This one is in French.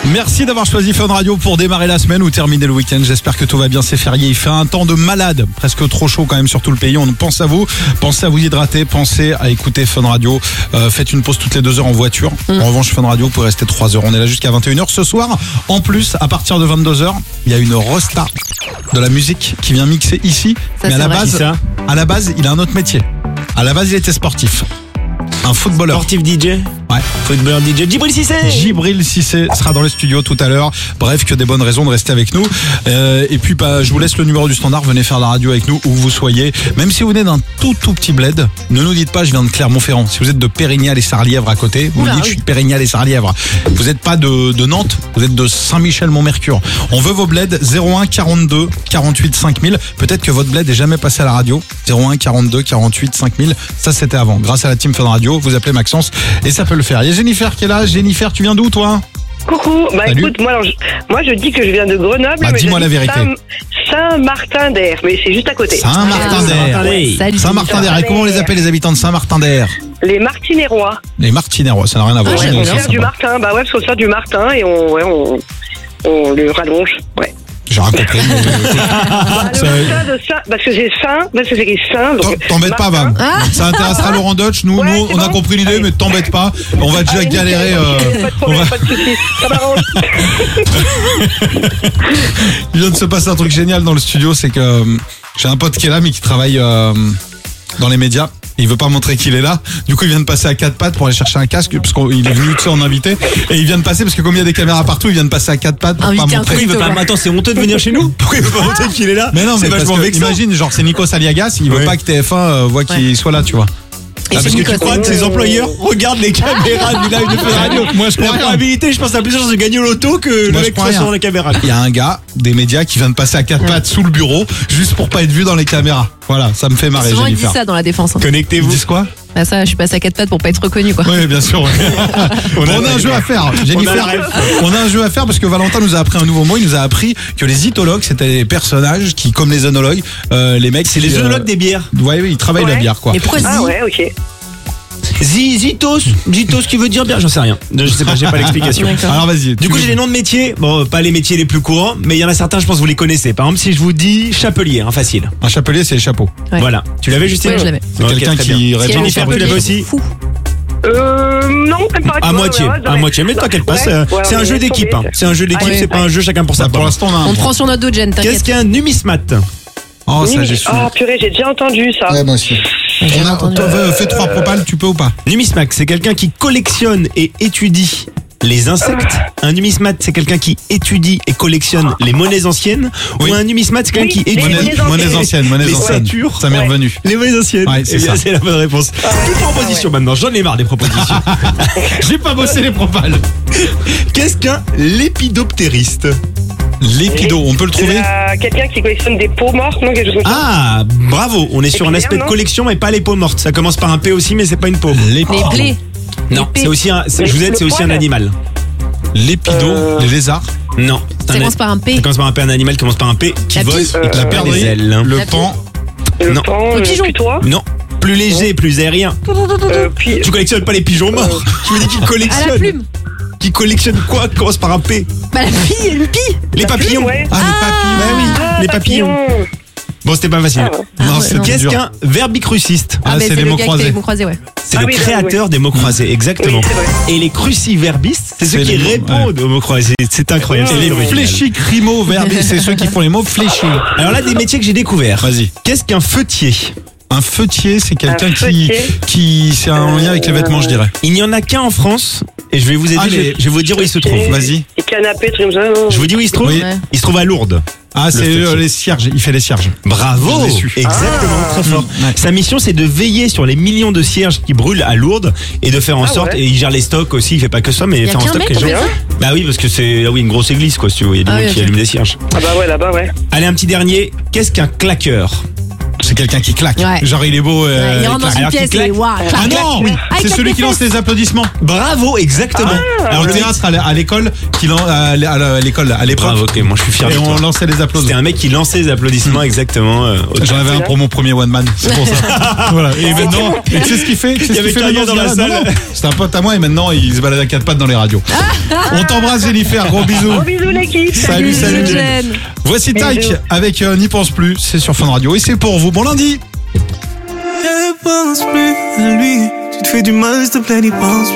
Merci d'avoir choisi Fun Radio pour démarrer la semaine ou terminer le week-end. J'espère que tout va bien, c'est férié. Il fait un temps de malade, presque trop chaud quand même sur tout le pays. On pense à vous, pensez à vous hydrater, pensez à écouter Fun Radio. Faites une pause toutes les 2 heures en voiture. En revanche, Fun Radio, vous pouvez rester 3 heures. On est là jusqu'à 21h ce soir. En plus, à partir de 22h, il y a une rosta de la musique qui vient mixer ici. Ça, mais à la base, il a un autre métier. À la base, il était sportif. Un footballeur. Sportif DJ. Ouais. Footballeur DJ. Djibril Cissé. Djibril Cissé sera dans les studios tout à l'heure. Bref, que des bonnes raisons de rester avec nous. Et puis, je vous laisse le numéro du standard. Venez faire la radio avec nous où vous soyez. Même si vous venez d'un tout petit bled, ne nous dites pas je viens de Clermont-Ferrand. Si vous êtes de Pérignal et Sarlièvre à côté, vous dites je suis de Pérignal et Sarlièvre. Vous n'êtes pas de Nantes, vous êtes de Saint-Michel-Mont-Mercure. On veut vos bleds 01 42 48 5000. Peut-être que votre bled n'est jamais passé à la radio. 01 42 48 5000. Ça, c'était avant. Grâce à la team Fun Radio, vous appelez Maxence et ça peut le faire. Il y a Jennifer qui est là. Jennifer, tu viens d'où toi ? Coucou, Salut. écoute, moi je dis que je viens de Grenoble, mais dis-moi la vérité. Saint-Martin-d'Air, mais c'est juste à côté. Saint-Martin-d'Air. Salut. Saint-Martin-d'Air. Et comment on les appelle les habitants de Saint-Martin-d'Air ? Les Martinérois. Les Martinérois, ça n'a rien à voir. Ouais, On bien. sert du Martin, parce qu'on sert du Martin et on le rallonge, ouais. J'ai rien compris. Le Martin de Saint, parce que c'est Saint, parce que c'est écrit Saint. donc T'embête pas, Martin. Van. Ça intéressera Laurent Dutch. Nous, Ouais, nous c'est on a bon. compris l'idée, Allez. mais t'embête pas. On va déjà Allez, galérer. nickel, pas de problème, pas de soucis, ça m'arrange. Il vient de se passer un truc génial dans le studio, c'est que j'ai un pote qui est là, mais qui travaille dans les médias. Il veut pas montrer qu'il est là. Du coup, il vient de passer à 4 pattes pour aller chercher un casque, parce qu'il est venu, tu sais, en invité. Et il vient de passer, parce que comme il y a des caméras partout, il vient de passer à 4 pattes pour Invité pas montrer. incognito. Il veut pas. Attends, c'est honteux de venir chez nous. Pourquoi il veut pas montrer qu'il est là? Mais non, c'est mais parce vachement que, vexant. imagine, genre, c'est Nikos Aliagas, il veut Ouais. pas que TF1 voit qu'il soit là, tu vois. Et Ah, c'est parce que Nicolas. tu crois que ses employeurs regardent les caméras du live de Fun Radio. Moi, je crois La rien. probabilité, je pense, à plus de chances de gagner au loto que le Moi, je mec crois soit rien. sur la caméra. Il y a un gars des médias qui vient de passer à 4 pattes sous le bureau, juste pour pas être vu dans les caméras. Voilà, ça me fait marrer, Souvent, ils disent Jennifer. ça dans la défense. Hein. Ils Connectez-vous. disent quoi? Bah ça, je suis passé à 4 pattes pour pas être reconnu, quoi. Oui, bien sûr. Ouais. Bon, on a un jeu à faire. Jennifer, on a un jeu à faire parce que Valentin nous a appris un nouveau mot. Il nous a appris que les itologues, c'était des personnages qui, comme les œnologues, les mecs. C'est les œnologues des bières. Ouais, oui, ils travaillent la Ouais. bière, quoi. Et pourquoi Ah ouais, ok. Zitos qui veut dire bière, j'en sais rien. Je sais pas, j'ai pas l'explication. D'accord. Alors vas-y. Du coup, j'ai les noms de métiers. Bon, pas les métiers les plus courants, mais il y en a certains, je pense, vous les connaissez. Par exemple, si je vous dis chapelier, facile. Un chapelier, c'est les chapeaux. Ouais. Voilà. Tu l'avais, Justine? Ouais, je l'avais. C'est Ok, quelqu'un très qui bien. répond. Jennifer, tu l'avais aussi? Fou. Non, même pas. À moitié. Mais t'inquiète pas, c'est un jeu d'équipe. C'est un jeu d'équipe, Ouais. c'est pas un jeu chacun pour sa Pour part. l'instant, on a un On te point. prend sur notre dos, Jen, Qu'est-ce t'inquiète. qu'un numismate? Oh, ça, j'ai su. Ah purée, j'ai déjà entendu ça. Ouais, moi aussi. J'ai entendu. Fais 3 propales, tu peux ou pas? Numismate, c'est quelqu'un qui collectionne et étudie les insectes. Un numismate, c'est quelqu'un qui étudie et collectionne les monnaies anciennes. Oui. Ou un numismate, c'est quelqu'un Oui, qui les étudie Monnaies anciennes, monnaies les anciennes. ceintures. Ça m'est Ouais. revenu. les monnaies anciennes. Ouais, c'est Eh bien, ça. c'est la bonne réponse. Plus de propositions maintenant, j'en ai marre des propositions. J'ai pas bossé les propales. Qu'est-ce qu'un lépidoptériste? L'épido, on peut le trouver? Quelqu'un qui collectionne des peaux mortes, non, quelque chose comme ça. Ah, bravo, on est sur un bien, aspect de non collection mais pas les peaux mortes. Ça commence par un P aussi mais c'est pas une peau. Les plaies. Non, les c'est aussi un, je vous aide, c'est aussi un poil. animal. L'épido, les lézards, Non, c'est Ça un commence par un P. Ça commence par un P, un animal qui commence par un P qui La vole pie. et qui la perd perdrix, des ailes. le La pan. Le non. pan, Le pigeon. putois. Non, plus léger, plus aérien. Puis Tu collectionnes pas les pigeons morts. Je me dis qu'il À la collectionne. plume. Qui collectionne quoi? Qui commence par un P? Bah la fille, le pie. Les papillons. ouais. Ah, les papillons. Bah oui, Ah, les papillons. Bon, c'était pas facile. Ah ouais. Ah Non, ouais, c'est non. Qu'est-ce dur. qu'un verbicruciste? Ah, mais c'est les le mots gars qui fait croisés. les mots croisés, ouais. C'est Ah le oui, créateur des mots croisés, exactement. Oui, c'est vrai. Et les cruciverbistes, c'est ceux C'est qui les mots, répondent aux mots croisés. C'est incroyable. Et c'est les original. fléchis crimo verbis, c'est ceux qui font les mots fléchis. Alors là, des métiers que j'ai découverts. Vas-y. Qu'est-ce qu'un feutier? Un feutier, c'est quelqu'un Un qui, feutier. qui, c'est un lien avec les vêtements, je dirais. Il n'y en a qu'un en France. Et je vais vous aider, Allez. je vais vous dire où il se trouve. Feutier. Vas-y. Les canapés, trucs comme ça. Non. Je vous dis où il se trouve? Oui. Ouais. Il se trouve à Lourdes. Ah, c'est feutier. les cierges, il fait les cierges. Bravo! Je l'ai su. Exactement, très fort. Ouais. Sa mission, c'est de veiller sur les millions de cierges qui brûlent à Lourdes et de faire en Ah sorte, ouais. et il gère les stocks aussi, il fait pas que ça, mais Y a faire en qu'un stock mec les qui gens. fait ça Bah oui, parce que c'est une grosse église, quoi, si tu veux. Il y a du Ah monde oui, qui ok. allume des cierges. Ah bah ouais, là-bas, ouais. Allez, un petit dernier. Qu'est-ce qu'un claqueur? C'est quelqu'un qui claque. Ouais. Genre il est beau. Il rentre dans claque. une pièce et waouh. Ah non, c'est celui qui lance les applaudissements. Bravo, exactement. Alors le théâtre à l'école, à l'école, à l'époque. Bravo, ok, moi je suis fier de Et toi. on lançait les C'était applaudissements. un mec qui lançait les applaudissements exactement. J'en avais un pour mon premier one man, c'est pour ça. Voilà. Et maintenant, et tu sais ce qu'il fait? Tu sais ce avait qu'il fait qu'un maintenant, gars dans la ce gars-là? salle. Non, non. C'est un pote à moi et maintenant il se balade à quatre pattes dans les radios. On t'embrasse Jennifer, gros bisous. Gros bisous l'équipe. Salut, salut. Bisous, Jen. Voici Tyke Bisous. avec N'y pense plus, c'est sur Fun Radio et c'est pour vous. Bon lundi. Ne pense plus à lui. Tu te fais du mal, s'il te plaît, n'y pense